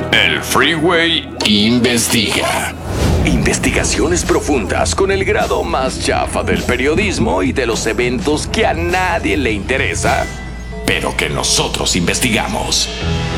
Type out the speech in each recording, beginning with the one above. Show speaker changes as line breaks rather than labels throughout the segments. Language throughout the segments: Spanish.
El Freeway investiga. Investigaciones profundas con el grado más chafa del periodismo y de los eventos que a nadie le interesa, pero que nosotros investigamos.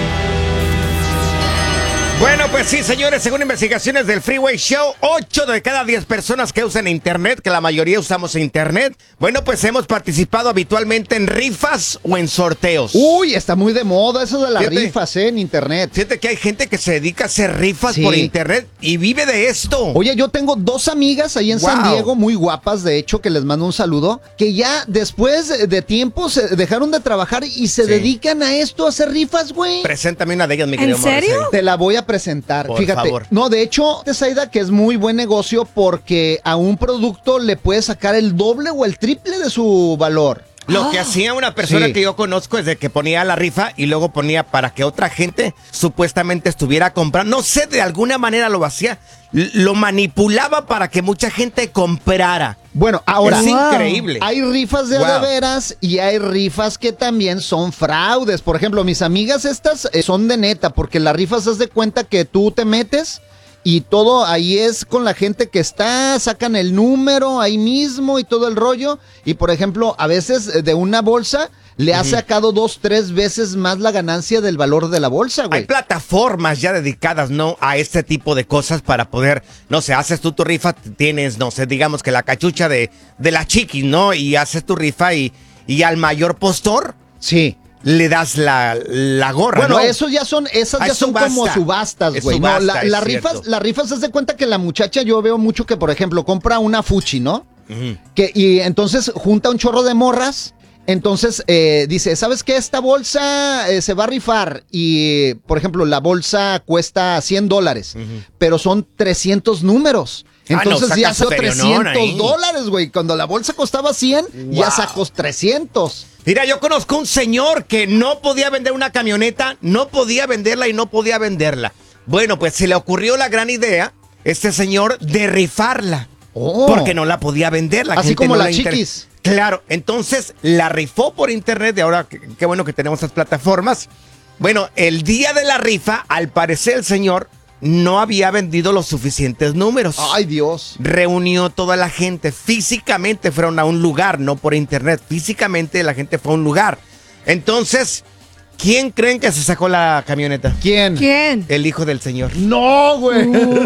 Bueno, pues sí, señores, según investigaciones del Freeway Show, 8 de cada 10 personas que usan internet, que la mayoría usamos internet, bueno, pues hemos participado habitualmente en rifas o en sorteos.
Uy, está muy de moda eso de las
Fíjate.
rifas, en internet.
Fíjate que hay gente que se dedica a hacer rifas
Sí.
por internet y vive de esto.
Oye, yo tengo 2 amigas ahí en San
Wow.
Diego, muy guapas, de hecho, que les mando un saludo, que ya después de tiempo se dejaron de trabajar y se
Sí.
dedican a esto, a hacer rifas, güey.
Preséntame una de ellas, mi
¿En
querido
serio?
Mauricio.
Te la voy a presentar,
Por
fíjate.
favor.
No, de hecho, Tesaida, que es muy buen negocio porque a un producto le puedes sacar el doble o el triple de su valor.
Lo que hacía una persona
Sí.
que yo conozco es de que ponía la rifa y luego ponía para que otra gente supuestamente estuviera comprando. No sé, de alguna manera lo hacía. Lo manipulaba para que mucha gente comprara.
Bueno, ahora
Es increíble.
hay rifas de
Wow.
de veras y hay rifas que también son fraudes. Por ejemplo, mis amigas estas son de neta, porque las rifas haz de cuenta que tú te metes y todo ahí es con la gente que está, sacan el número ahí mismo y todo el rollo. Y por ejemplo, a veces de una bolsa le ha sacado 2, 3 veces más la ganancia del valor de la bolsa,
Hay
güey.
plataformas ya dedicadas, ¿no? A este tipo de cosas para poder, no sé, haces tú tu rifa, tienes, no sé, digamos que la cachucha de la Chiquis, ¿no? Y haces tu rifa y al mayor postor
Sí.
le das la gorra,
Bueno,
¿no?
esas ya son
subasta.
como subastas,
Es
güey. No,
subasta, es
las
cierto.
rifas, se de cuenta que la muchacha, yo veo mucho que, por ejemplo, compra una Fuchi, ¿no?
Ujú.
Y entonces junta un chorro de morras. Entonces dice, ¿sabes qué? Esta bolsa se va a rifar. Y, por ejemplo, la bolsa cuesta $100, pero son 300 números.
Ah, no,
Entonces ya
sacas
sacó
ferionón ahí.
$300, güey. Cuando la bolsa costaba 100, ya
Wow.
sacó 300.
Mira, yo conozco un señor que no podía vender una camioneta, no podía venderla y no podía venderla. Bueno, pues se le ocurrió la gran idea, este señor, de rifarla.
Oh.
Porque no la podía vender. La
Así
gente
como
no
la
le inter-
Chiquis.
Claro, entonces la rifó por internet y ahora qué bueno que tenemos estas plataformas. Bueno, el día de la rifa, al parecer el señor no había vendido los suficientes números.
Ay, Dios.
Reunió toda la gente, físicamente fueron a un lugar, no por internet, físicamente la gente fue a un lugar. Entonces, ¿quién creen que se sacó la camioneta?
¿Quién?
¿Quién?
El hijo del señor.
No, güey.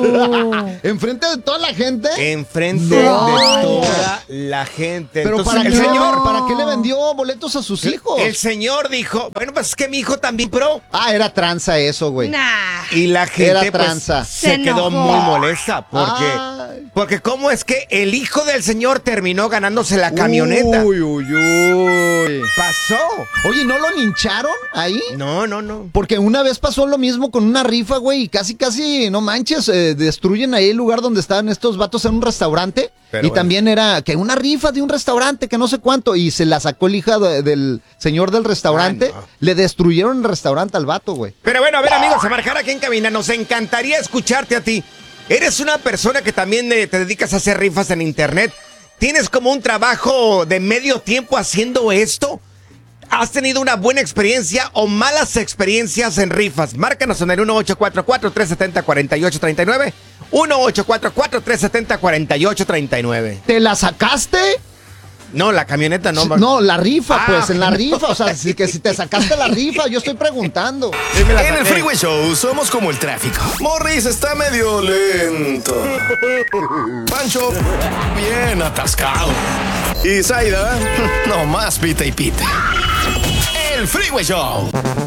Enfrente de toda la gente.
Enfrente
No.
de toda la gente.
Pero
Entonces,
¿para
el
qué,
señor,
¿para qué le vendió boletos a sus hijos?
el señor dijo, bueno, pues es que mi hijo también pro.
Ah, era tranza eso, güey.
Nah.
Y la gente
Era
pues,
tranza.
se
Se
quedó
enojó.
muy molesta
Ay.
porque cómo es que el hijo del señor terminó ganándose la camioneta.
Uy, uy, uy.
Pasó.
Oye, ¿no lo lincharon ahí?
No.
Porque una vez pasó lo mismo con una rifa, güey, y casi, no manches, destruyen ahí el lugar donde estaban estos vatos en un restaurante.
Pero
y
bueno.
también era que una rifa de un restaurante, que no sé cuánto, y se la sacó el hija del señor del restaurante.
Ay, no.
Le destruyeron el restaurante al vato, güey.
Pero bueno, a ver, amigos, a marcar aquí en cabina, nos encantaría escucharte a ti. ¿Eres una persona que también te dedicas a hacer rifas en internet? ¿Tienes como un trabajo de medio tiempo haciendo esto? ¿Has tenido una buena experiencia o malas experiencias en rifas? Márcanos en el 1844-370-4839. 1844-370-4839.
¿Te la sacaste?
No, la camioneta no.
No, la rifa,
Ah.
pues, en la rifa. O sea, que si te sacaste la rifa, yo estoy preguntando.
Sí me la
En el
saqué.
Freeway Show somos como el tráfico. Morris está medio lento. Pancho, bien atascado. Y Zaida, nomás pita y pita. El Freeway Show.